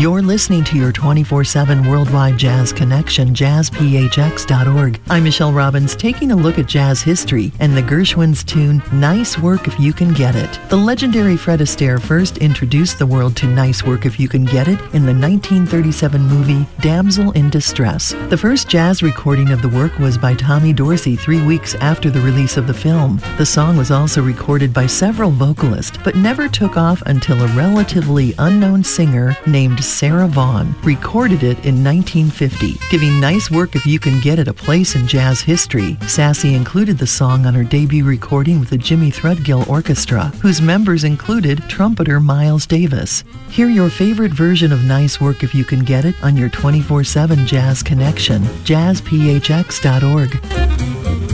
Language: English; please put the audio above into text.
You're listening to your 24/7 worldwide jazz connection, jazzphx.org. I'm Michelle Robbins, taking a look at jazz history and the Gershwin's tune, Nice Work If You Can Get It. The legendary Fred Astaire first introduced the world to Nice Work If You Can Get It in the 1937 movie Damsel in Distress. The first jazz recording of the work was by Tommy Dorsey 3 weeks after the release of the film. The song was also recorded by several vocalists, but never took off until a relatively unknown singer named Sarah Vaughan recorded it in 1950, giving Nice Work If You Can Get It a place in jazz history. Sassy included the song on her debut recording with the Jimmy Threadgill Orchestra, whose members included trumpeter Miles Davis. Hear your favorite version of Nice Work If You Can Get It on your 24/7 jazz connection, jazzphx.org.